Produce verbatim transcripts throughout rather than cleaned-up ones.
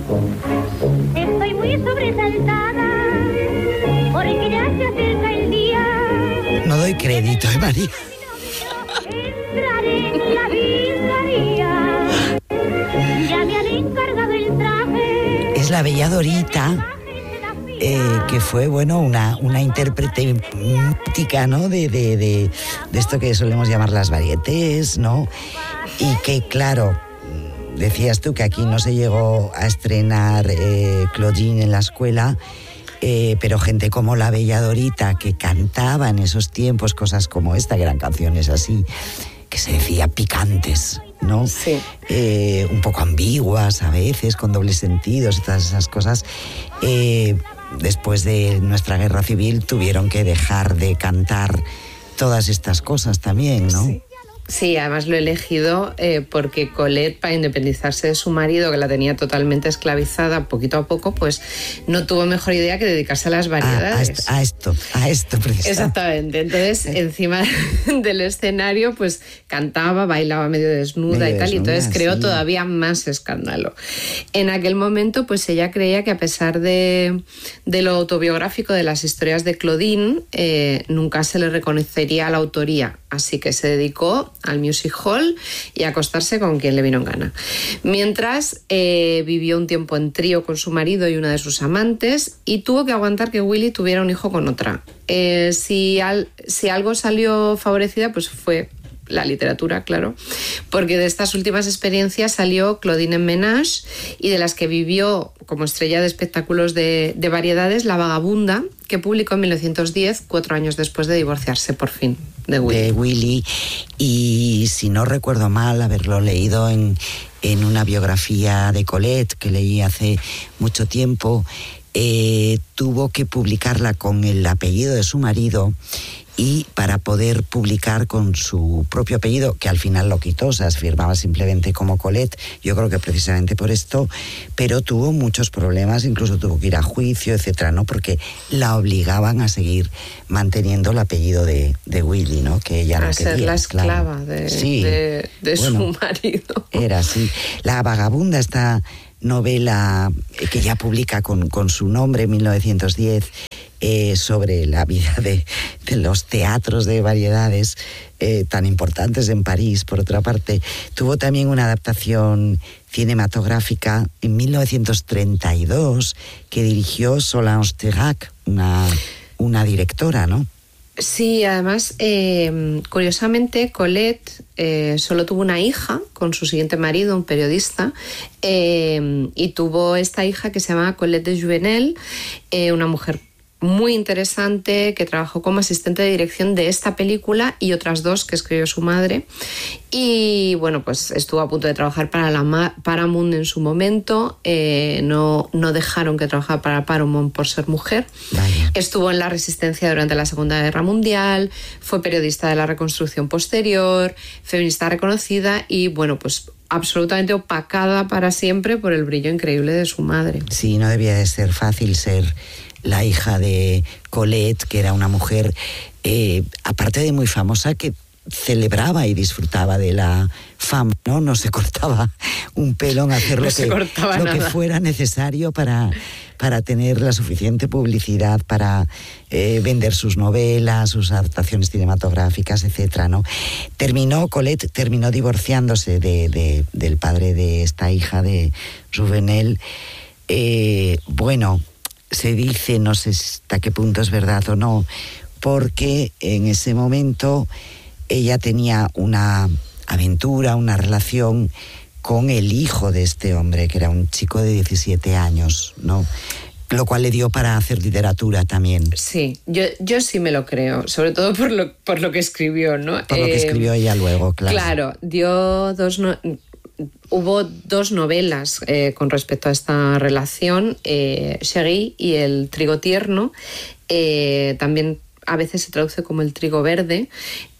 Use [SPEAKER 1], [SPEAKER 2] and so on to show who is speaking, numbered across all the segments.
[SPEAKER 1] Estoy muy sobresaltada porque ya se acerca el día.
[SPEAKER 2] No doy crédito, ¿eh, María?
[SPEAKER 1] Entraré en la visaría. Ya me han encargado el traje.
[SPEAKER 2] Es la bella Dorita, eh, que fue, bueno, una, una intérprete mítica, ¿no? De, de, de, de esto que solemos llamar las varietés, ¿no? Y que, claro, decías tú que aquí no se llegó a estrenar eh, Claudine en la escuela, eh, pero gente como la bella Dorita, que cantaba en esos tiempos cosas como esta, que eran canciones así, que se decía picantes, ¿no?
[SPEAKER 3] Sí.
[SPEAKER 2] Eh, un poco ambiguas a veces, con dobles sentidos y todas esas cosas. Eh, después de nuestra guerra civil tuvieron que dejar de cantar todas estas cosas también, ¿no?
[SPEAKER 3] Sí. Sí, además lo he elegido eh, porque Colette, para independizarse de su marido, que la tenía totalmente esclavizada poquito a poco, pues no tuvo mejor idea que dedicarse a las variedades.
[SPEAKER 2] A, a, esto, a esto, precisamente.
[SPEAKER 3] Exactamente. Entonces, encima del escenario, pues cantaba, bailaba medio desnuda
[SPEAKER 2] medio
[SPEAKER 3] y tal,
[SPEAKER 2] desnuda,
[SPEAKER 3] y entonces creó
[SPEAKER 2] sí.
[SPEAKER 3] todavía más escándalo. En aquel momento, pues ella creía que a pesar de, de lo autobiográfico de las historias de Claudine, eh, nunca se le reconocería la autoría, así que se dedicó al music hall y a acostarse con quien le vino en gana. Mientras eh, vivió un tiempo en trío con su marido y una de sus amantes y tuvo que aguantar que Willy tuviera un hijo con otra. Eh, si, al, si algo salió favorecida, pues fue la literatura, claro, porque de estas últimas experiencias salió Claudine en Ménage y de las que vivió como estrella de espectáculos de, de variedades, La Vagabunda, que publicó en mil novecientos diez, cuatro años después de divorciarse por fin de Willy.
[SPEAKER 2] De Willy, y si no recuerdo mal haberlo leído en, en una biografía de Colette que leí hace mucho tiempo, eh, tuvo que publicarla con el apellido de su marido y para poder publicar con su propio apellido, que al final lo quitó, o sea, se firmaba simplemente como Colette, yo creo que precisamente por esto, pero tuvo muchos problemas, incluso tuvo que ir a juicio, etcétera, ¿no? Porque la obligaban a seguir manteniendo el apellido de, de Willy, ¿no? Que ella no
[SPEAKER 3] a
[SPEAKER 2] quería,
[SPEAKER 3] ser la esclava,
[SPEAKER 2] claro.
[SPEAKER 3] de,
[SPEAKER 2] sí.
[SPEAKER 3] de, de
[SPEAKER 2] bueno,
[SPEAKER 3] su marido.
[SPEAKER 2] Era así. La Vagabunda, esta novela que ya publica con, con su nombre en mil novecientos diez, eh, sobre la vida de, de los teatros de variedades eh, tan importantes en París, por otra parte, tuvo también una adaptación cinematográfica en mil novecientos treinta y dos que dirigió Solange Thérac, una, una directora, ¿no?
[SPEAKER 3] Sí, además, eh, curiosamente, Colette eh, solo tuvo una hija con su siguiente marido, un periodista, eh, y tuvo esta hija que se llama Colette de Juvenel, eh, una mujer muy interesante que trabajó como asistente de dirección de esta película y otras dos que escribió su madre. Y bueno, pues estuvo a punto de trabajar para la Paramount en su momento, eh, no, no dejaron que trabajara para Paramount por ser mujer.
[SPEAKER 2] Vaya.
[SPEAKER 3] Estuvo en la Resistencia durante la Segunda Guerra Mundial, fue periodista de la reconstrucción posterior, feminista reconocida y bueno, pues absolutamente opacada para siempre por el brillo increíble de su madre.
[SPEAKER 2] Sí, no debía de ser fácil ser la hija de Colette, que era una mujer, eh, aparte de muy famosa, que celebraba y disfrutaba de la fama, ¿no? No se cortaba un pelo en hacer
[SPEAKER 3] no
[SPEAKER 2] lo,
[SPEAKER 3] se
[SPEAKER 2] que,
[SPEAKER 3] cortaba
[SPEAKER 2] lo
[SPEAKER 3] nada.
[SPEAKER 2] que fuera necesario para, para tener la suficiente publicidad, para eh, vender sus novelas, sus adaptaciones cinematográficas, etcétera, ¿no? Terminó, Colette terminó divorciándose de, de, del padre de esta hija de Juvenel. Eh, bueno, se dice, no sé hasta qué punto es verdad o no, porque en ese momento ella tenía una aventura, una relación con el hijo de este hombre, que era un chico de diecisiete años, ¿no? Lo cual le dio para hacer literatura también.
[SPEAKER 3] Sí, yo, yo sí me lo creo, sobre todo por lo, por lo que escribió, ¿no?
[SPEAKER 2] Por lo que
[SPEAKER 3] eh,
[SPEAKER 2] escribió ella luego, claro.
[SPEAKER 3] Claro, dio dos... No, hubo dos novelas eh, con respecto a esta relación, eh, Chérie y El trigo tierno, eh, también a veces se traduce como El trigo verde,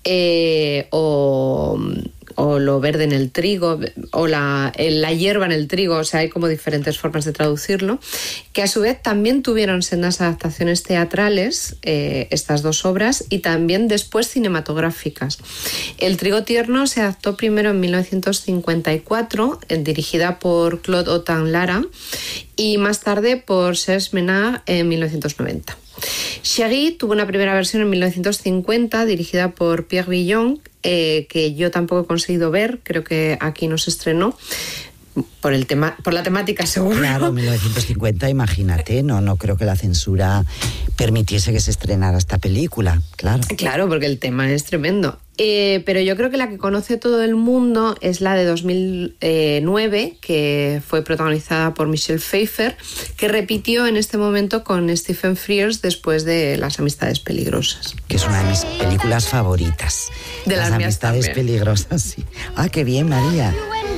[SPEAKER 3] eh, o, o Lo verde en el trigo, o la, la hierba en el trigo, o sea, hay como diferentes formas de traducirlo, que a su vez también tuvieron sendas adaptaciones teatrales, eh, estas dos obras, y también después cinematográficas. El trigo tierno se adaptó primero en mil novecientos cincuenta y cuatro, eh, dirigida por Claude Autant Lara, y más tarde por Serge Menard en mil novecientos noventa. Chérie tuvo una primera versión en mil novecientos cincuenta dirigida por Pierre Villon, eh, que yo tampoco he conseguido ver, creo que aquí no se estrenó. Por el tema, por la temática, seguro.
[SPEAKER 2] Claro, mil novecientos cincuenta, imagínate, no, no creo que la censura permitiese que se estrenara esta película, claro.
[SPEAKER 3] Claro, porque el tema es tremendo. Eh, pero yo creo que la que conoce todo el mundo es la de dos mil nueve, que fue protagonizada por Michelle Pfeiffer, que repitió en este momento con Stephen Frears después de Las amistades peligrosas.
[SPEAKER 2] Que es una de mis películas favoritas.
[SPEAKER 3] De las,
[SPEAKER 2] las
[SPEAKER 3] mías
[SPEAKER 2] amistades
[SPEAKER 3] también.
[SPEAKER 2] peligrosas, sí. Ah, qué bien, María.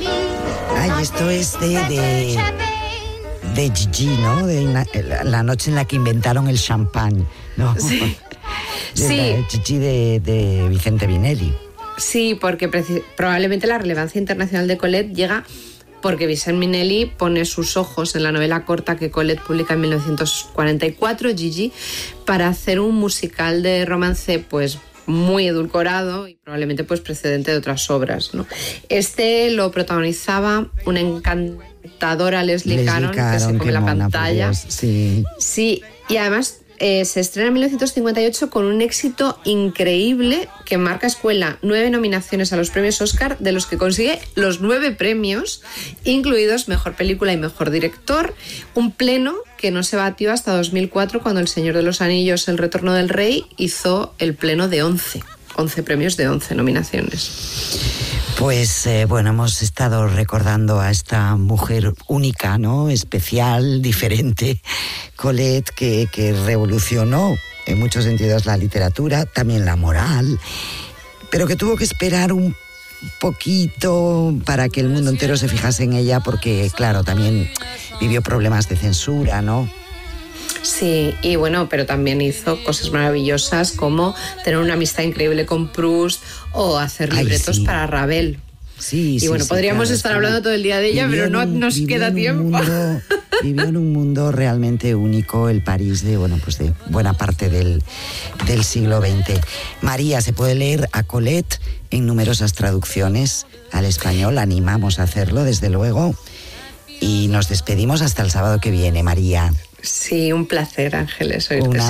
[SPEAKER 2] Ay, esto es de, de, de Gigi, ¿no? De la, la noche en la que inventaron el champán, ¿no?
[SPEAKER 3] Sí.
[SPEAKER 2] De
[SPEAKER 3] Sí.
[SPEAKER 2] la Gigi de, de Vicente Vinelli.
[SPEAKER 3] Sí, porque preci- probablemente la relevancia internacional de Colette llega porque Vicente Minnelli pone sus ojos en la novela corta que Colette publica en mil novecientos cuarenta y cuatro, Gigi, para hacer un musical de romance, pues muy edulcorado y probablemente pues precedente de otras obras, ¿no? Este lo protagonizaba una encantadora Leslie,
[SPEAKER 2] Leslie
[SPEAKER 3] Caron, que se
[SPEAKER 2] Caron,
[SPEAKER 3] come
[SPEAKER 2] qué
[SPEAKER 3] la
[SPEAKER 2] mona, por
[SPEAKER 3] pantalla.
[SPEAKER 2] Dios, sí.
[SPEAKER 3] Sí, y además eh, se estrena en mil novecientos cincuenta y ocho con un éxito increíble que marca escuela, nueve nominaciones a los premios Oscar, de los que consigue los nueve premios, incluidos Mejor Película y Mejor Director, un pleno que no se batió hasta dos mil cuatro, cuando El Señor de los Anillos, El Retorno del Rey, hizo el pleno de once, once premios de once nominaciones.
[SPEAKER 2] Pues eh, bueno, hemos estado recordando a esta mujer única, ¿no? Especial, diferente, Colette, que, que revolucionó en muchos sentidos la literatura, también la moral, pero que tuvo que esperar un poquito para que el mundo entero se fijase en ella, porque claro, también vivió problemas de censura, ¿no?
[SPEAKER 3] Sí, y bueno, pero también hizo cosas maravillosas como tener una amistad increíble con Proust o hacer
[SPEAKER 2] Ay,
[SPEAKER 3] libretos
[SPEAKER 2] sí.
[SPEAKER 3] para Ravel.
[SPEAKER 2] Sí,
[SPEAKER 3] Y
[SPEAKER 2] sí,
[SPEAKER 3] bueno,
[SPEAKER 2] sí,
[SPEAKER 3] podríamos
[SPEAKER 2] claro,
[SPEAKER 3] estar
[SPEAKER 2] estaba-
[SPEAKER 3] hablando todo el día de ella,
[SPEAKER 2] vivió
[SPEAKER 3] pero
[SPEAKER 2] en
[SPEAKER 3] no
[SPEAKER 2] un-
[SPEAKER 3] nos
[SPEAKER 2] vivió
[SPEAKER 3] queda
[SPEAKER 2] en un
[SPEAKER 3] tiempo.
[SPEAKER 2] mundo- vivió en un mundo realmente único, el París de, bueno, pues de buena parte del, del siglo veinte. María, se puede leer a Colette en numerosas traducciones al español, animamos a hacerlo, desde luego. Y nos despedimos hasta el sábado que viene, María.
[SPEAKER 3] Sí, un placer, Ángeles, oírte
[SPEAKER 2] Una